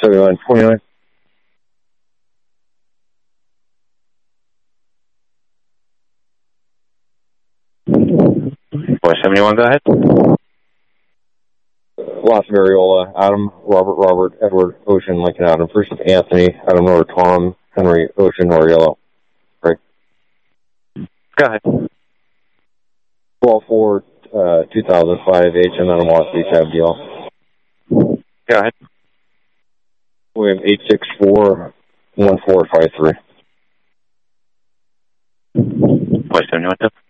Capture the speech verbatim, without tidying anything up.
seventy-nine twenty-nine. West seventy-one, go ahead. Los Mariola, Adam, Robert, Robert, Edward, Ocean, Lincoln, Adam, First Anthony, Adam, Nora, Tom, Henry, Ocean, Nora, Yellow. Right. Go ahead. twelve four, uh, two thousand five, H, and then I'm Los Beach, Abigail. Go ahead. We have eight six four, one four five three. West seventy-one,